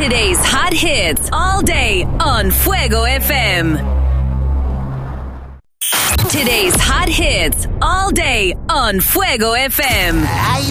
Today's hot hits all day on Fuego FM. Today's hot hits all day on Fuego FM. Hay